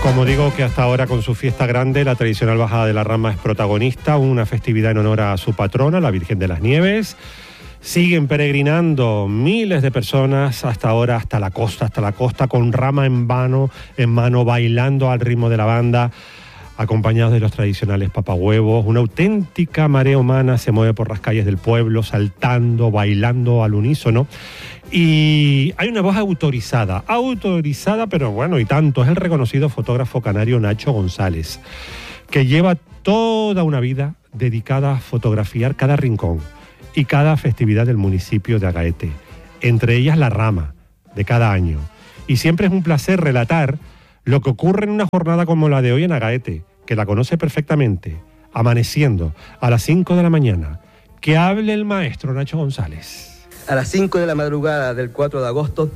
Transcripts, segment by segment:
Como digo, que hasta ahora con su fiesta grande, la tradicional bajada de la Rama es protagonista, una festividad en honor a su patrona, la Virgen de las Nieves. Siguen peregrinando miles de personas hasta ahora, hasta la costa, con rama en mano, bailando al ritmo de la banda, acompañados de los tradicionales papahuevos. Una auténtica marea humana se mueve por las calles del pueblo, saltando, bailando al unísono. Y hay una voz autorizada, pero bueno, y tanto, es el reconocido fotógrafo canario Nacho González, que lleva toda una vida dedicada a fotografiar cada rincón y cada festividad del municipio de Agaete, entre ellas la Rama de cada año. Y siempre es un placer relatar lo que ocurre en una jornada como la de hoy en Agaete, que la conoce perfectamente, amaneciendo a las 5 de la mañana. Que hable el maestro Nacho González. A las 5 de la madrugada del 4 de agosto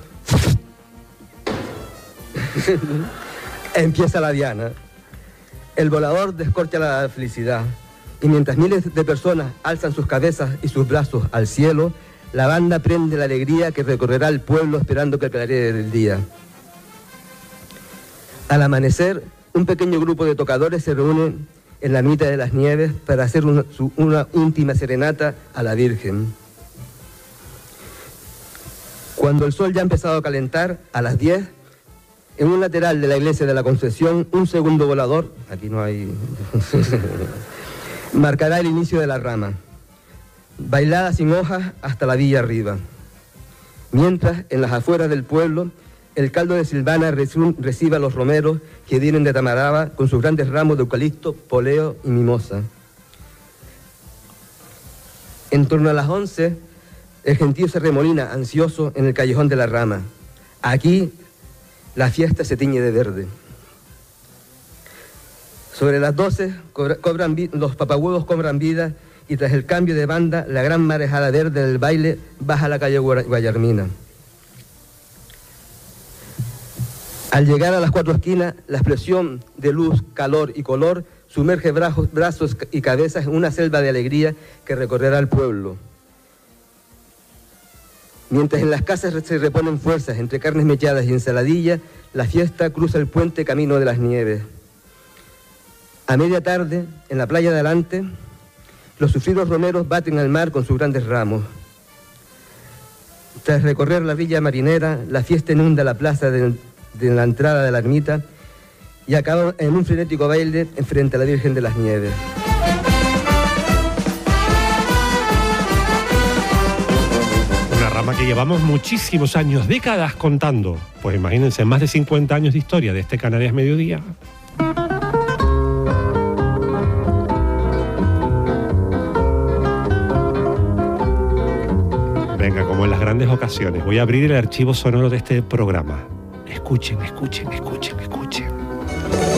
empieza la diana. El volador descorcha la felicidad y mientras miles de personas alzan sus cabezas y sus brazos al cielo, la banda prende la alegría que recorrerá el pueblo esperando que claree el día. Al amanecer, un pequeño grupo de tocadores se reúne en la mitad de las nieves para hacer una íntima serenata a la Virgen. Cuando el sol ya ha empezado a calentar, a las 10, en un lateral de la iglesia de la Concepción, un segundo volador, aquí no hay, marcará el inicio de la Rama, bailada sin hojas hasta la villa arriba. Mientras, en las afueras del pueblo, el caldo de Silvana recibe a los romeros que vienen de Tamaraba con sus grandes ramos de eucalipto, poleo y mimosa. En torno a las 11, el gentío se remolina ansioso en el callejón de la Rama. Aquí la fiesta se tiñe de verde. Sobre las 12 los papahuevos cobran vida y tras el cambio de banda, la gran marejada verde del baile baja a la calle Guayarmina. Al llegar a las 4 esquinas, la expresión de luz, calor y color sumerge brazos y cabezas en una selva de alegría que recorrerá el pueblo. Mientras en las casas se reponen fuerzas entre carnes mechadas y ensaladilla, la fiesta cruza el puente camino de las nieves. A media tarde, en la playa de adelante, los sufridos romeros baten al mar con sus grandes ramos. Tras recorrer la villa marinera, la fiesta inunda la plaza de la entrada de la ermita y acaba en un frenético baile frente a la Virgen de las Nieves. Que llevamos muchísimos años, décadas contando. Pues imagínense, más de 50 años de historia de este Canarias Mediodía. Venga, como en las grandes ocasiones, voy a abrir el archivo sonoro de este programa. Escuchen.